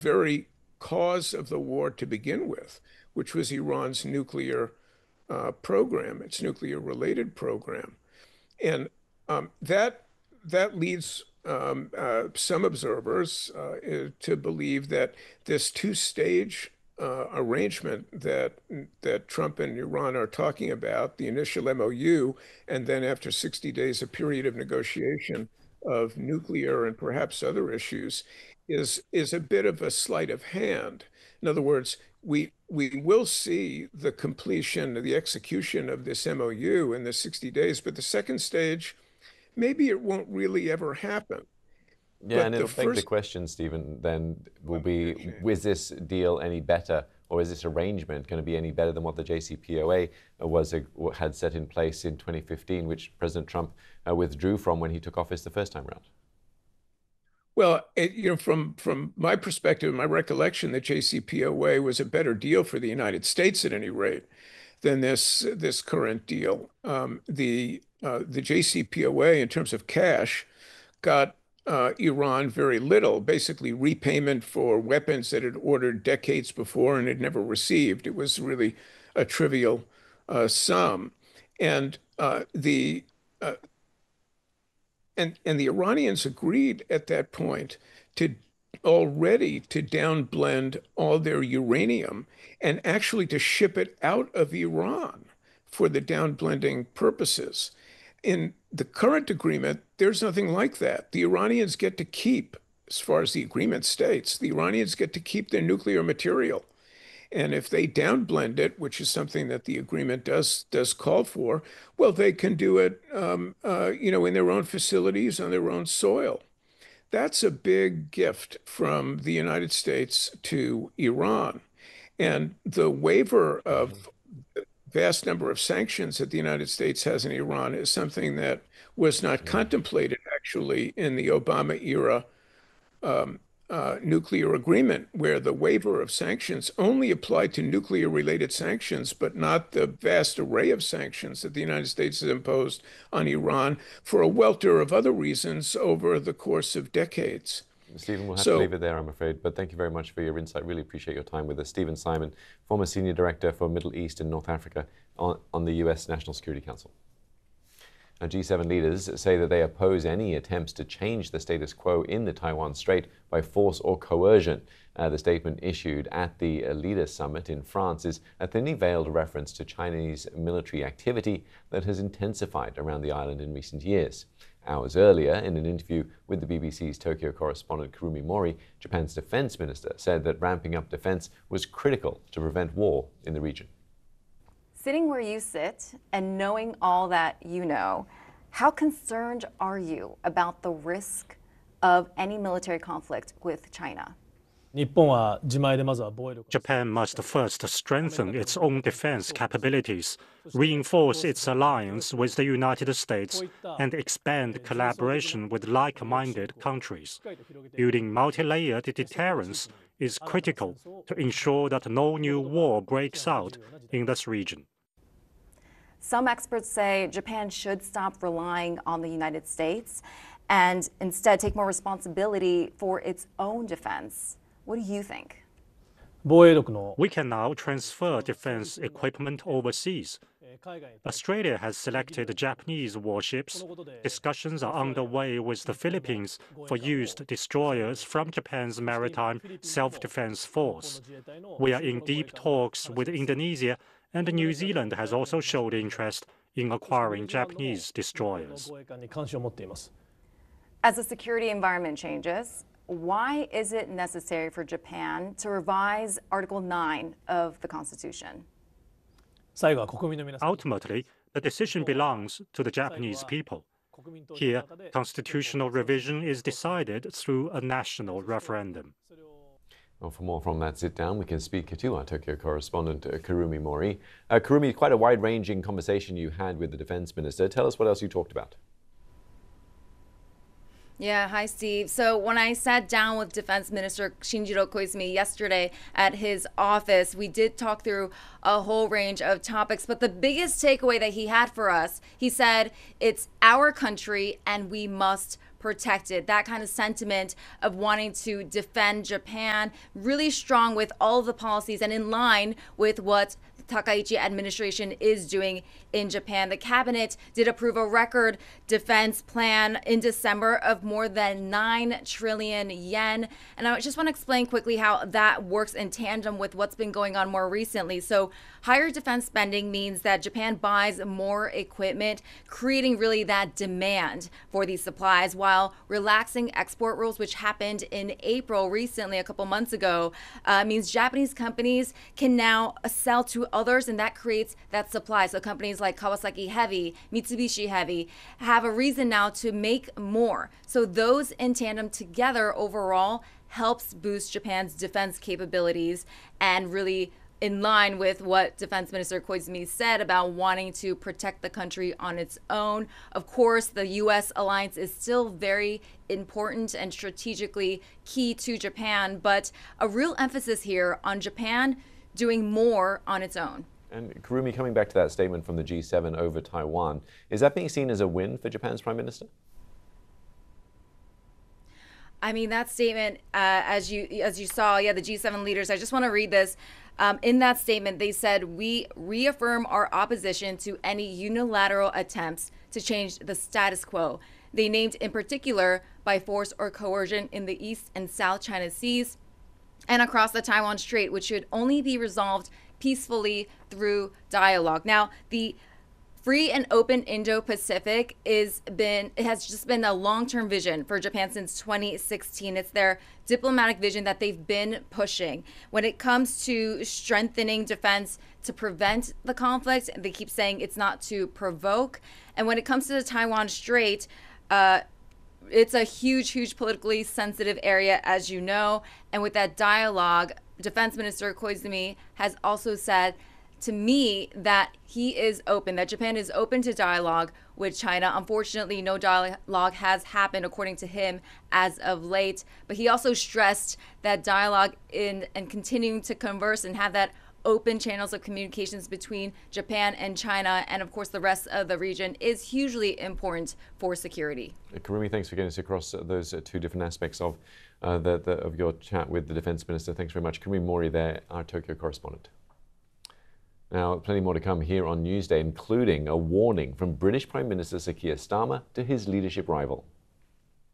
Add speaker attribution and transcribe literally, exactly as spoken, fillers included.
Speaker 1: very cause of the war to begin with, which was Iran's nuclear uh, program, its nuclear-related program. And um, that that leads um, uh, some observers uh, to believe that this two-stage uh, arrangement that that Trump and Iran are talking about, the initial M O U, and then after sixty days, a period of negotiation of nuclear and perhaps other issues, is is a bit of a sleight of hand. In other words, we we will see the completion, the execution of this M O U in the sixty days, but the second stage, maybe it won't really ever happen.
Speaker 2: Yeah, and
Speaker 1: But
Speaker 2: I
Speaker 1: the
Speaker 2: think the
Speaker 1: first,
Speaker 2: question, Stephen, then will
Speaker 1: let me
Speaker 2: be,
Speaker 1: finish, Andy.
Speaker 2: is this deal any better, or is this arrangement going to be any better than what the J C P O A was uh, had set in place in twenty fifteen, which President Trump uh, withdrew from when he took office the first time around?
Speaker 1: Well, it, you know, from from my perspective, my recollection, the J C P O A was a better deal for the United States at any rate than this this current deal. Um, the uh, the J C P O A, in terms of cash, got uh, Iran very little, basically repayment for weapons that it ordered decades before and had never received. It was really a trivial uh, sum, and uh, the uh, and and the Iranians agreed at that point to already to downblend all their uranium and actually to ship it out of Iran for the downblending purposes. In the current agreement, there's nothing like that. The Iranians get to keep, as far as the agreement states, the Iranians get to keep their nuclear material. And if they downblend it, which is something that the agreement does does call for, well, they can do it, um, uh, you know, in their own facilities on their own soil. That's a big gift from the United States to Iran. And the waiver of the vast number of sanctions that the United States has in Iran is something that was not contemplated actually in the Obama era um, uh, nuclear agreement, where the waiver of sanctions only applied to nuclear related sanctions, but not the vast array of sanctions that the United States has imposed on Iran for a welter of other reasons over the course of decades.
Speaker 2: Stephen, we'll have to
Speaker 1: So,
Speaker 2: leave it there, I'm afraid, but thank you very much for your insight. Really appreciate your time with us. Stephen Simon, former Senior Director for Middle East and North Africa on, on the U S National Security Council. Now, G seven leaders say that they oppose any attempts to change the status quo in the Taiwan Strait by force or coercion. Uh, the statement issued at the Leaders Summit in France is a thinly veiled reference to Chinese military activity that has intensified around the island in recent years. Hours earlier, in an interview with the B B C's Tokyo correspondent Kurumi Mori, Japan's defense minister said that ramping up defense was critical to prevent war in the region.
Speaker 3: Sitting where you sit and knowing all that you know, how concerned are you about the risk of any military conflict with China?
Speaker 4: Japan must first strengthen its own defense capabilities, reinforce its alliance with the United States, and expand collaboration with like-minded countries. Building multi-layered deterrence is critical to ensure that no new war breaks out in this region.
Speaker 3: Some experts say Japan should stop relying on the United States and instead take more responsibility for its own defense. What do you think?
Speaker 4: We can now transfer defense equipment overseas. Australia has selected Japanese warships. Discussions are underway with the Philippines for used destroyers from Japan's Maritime Self-Defense Force. We are in deep talks with Indonesia, and New Zealand has also showed interest in acquiring Japanese destroyers.
Speaker 3: As the security environment changes, why is it necessary for Japan to revise Article nine of the Constitution?
Speaker 4: Ultimately, the decision belongs to the Japanese people. Here, constitutional revision is decided through a national referendum.
Speaker 2: Well, for more from that sit down, we can speak to our Tokyo correspondent, uh, Kurumi Mori. Uh, Kurumi, quite a wide-ranging conversation you had with the defense minister. Tell us what else you talked about.
Speaker 3: Yeah, hi, Steve. So when I sat down with Defense Minister Shinjiro Koizumi yesterday at his office, we did talk through a whole range of topics. But the biggest takeaway that he had for us, he said, it's our country and we must protected. That kind of sentiment of wanting to defend Japan, really strong with all of the policies and in line with what the Takaichi administration is doing in Japan. The cabinet did approve a record defense plan in December of more than nine trillion yen. And I just want to explain quickly how that works in tandem with what's been going on more recently. So higher defense spending means that Japan buys more equipment, creating really that demand for these supplies, while relaxing export rules, which happened in April recently, a couple months ago, uh, means Japanese companies can now sell to others, and that creates that supply. So companies like Kawasaki Heavy, Mitsubishi Heavy have a reason now to make more. So those in tandem together overall helps boost Japan's defense capabilities, and really in line with what Defense Minister Koizumi said about wanting to protect the country on its own. Of course, the U S alliance is still very important and strategically key to Japan, but a real emphasis here on Japan doing more on its own.
Speaker 2: And Kurumi, coming back to that statement from the G seven over Taiwan, is that being seen as a win for Japan's Prime Minister?
Speaker 3: I mean, that statement, uh, as you as you saw, yeah, the G seven leaders, I just want to read this. Um, in that statement, they said, "We reaffirm our opposition to any unilateral attempts to change the status quo." They named in particular by force or coercion in the East and South China Seas and across the Taiwan Strait, which should only be resolved peacefully through dialogue. Now, the free and open Indo-Pacific is been it has just been a long-term vision for Japan since twenty sixteen. It's their diplomatic vision that they've been pushing. When it comes to strengthening defense to prevent the conflict, they keep saying it's not to provoke. And when it comes to the Taiwan Strait, uh, it's a huge, huge politically sensitive area, as you know. And with that dialogue, Defense Minister Koizumi has also said to me that he is open, that Japan is open to dialogue with China. Unfortunately, no dialogue has happened, according to him, as of late. But he also stressed that dialogue in and continuing to converse and have that open channels of communications between Japan and China, and of course the rest of the region, is hugely important for security.
Speaker 2: Kurumi, thanks for getting us across those two different aspects of uh, the, the, of your chat with the Defense Minister. Thanks very much. Kurumi Mori there, our Tokyo correspondent. Now, plenty more to come here on Newsday, including a warning from British Prime Minister Sir Keir Starmer to his leadership rival.